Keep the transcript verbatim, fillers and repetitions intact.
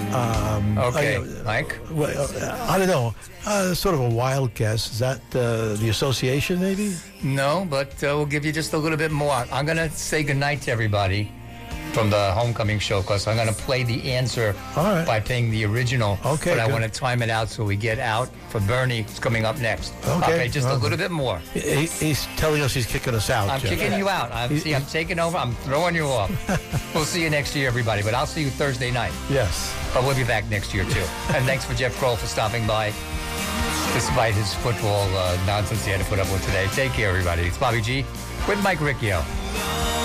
Um, Okay, I, Mike? well, uh, I don't know. Uh, sort of a wild guess. Is that uh, the association, maybe? No, but uh, we'll give you just a little bit more. I'm going to say goodnight to everybody from the homecoming show because I'm going to play the answer All right. by playing the original. Okay, But I good. want to time it out so we get out for Bernie. It's coming up next. Okay, just a okay. little bit more. He, he's telling us he's kicking us out. I'm Jeff. kicking you out. I'm, see, I'm taking over. I'm throwing you off. We'll see you next year, everybody. But I'll see you Thursday night. Yes. But we'll be back next year, too. And thanks for Jeff Kroll for stopping by, despite his football uh, nonsense he had to put up with today. Take care, everybody. It's Bobby G with Mike Riccio.